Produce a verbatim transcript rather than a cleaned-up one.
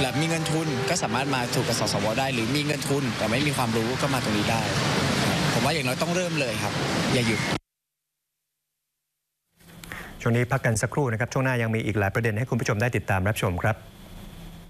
แบบมีเงินทุนก็สามารถมาถูกกับสสวได้หรือมีเงินทุนแต่ไม่มีความรู้ก็มาตรงนี้ได้ผมว่าอย่างน้อยต้องเริ่มเลยครับอย่าหยุดช่วงนี้พักกันสักครู่นะครับช่วงหน้ายังมีอีกหลายประเด็นให้คุณผู้ชมได้ติดตามรับชมครับ